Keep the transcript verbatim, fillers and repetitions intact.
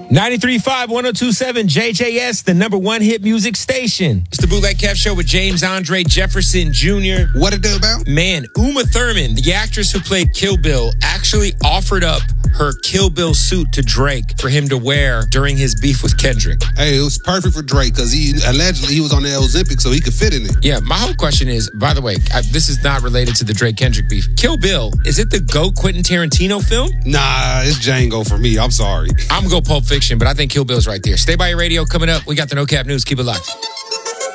ninety-three point five, one oh two point seven J J S, the number one hit music station. It's the Bootleg Kev Show with James Andre Jefferson Junior What it do about? Man, Uma Thurman, the actress who played Kill Bill, actually offered up her Kill Bill suit to Drake for him to wear during his beef with Kendrick. Hey, it was perfect for Drake because he allegedly he was on the Ozempic, so he could fit in it. Yeah, my whole question is, by the way, I, this is not related to the Drake-Kendrick beef. Kill Bill, is it the GOAT Quentin Tarantino film? Nah, it's Django for me. I'm sorry. I'm going to go Pulp Fiction, but I think Kill Bill's right there. Stay by your radio. Coming up, we got the No Cap News. Keep it locked.